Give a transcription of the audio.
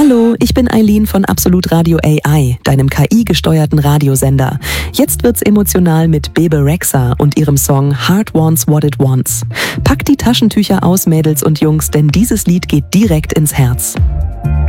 Hallo, ich bin Eileen von Absolut Radio AI, deinem KI-gesteuerten Radiosender. Jetzt wird's emotional mit Bebe Rexha und ihrem Song Heart Wants What It Wants. Packt die Taschentücher aus, Mädels und Jungs, denn dieses Lied geht direkt ins Herz.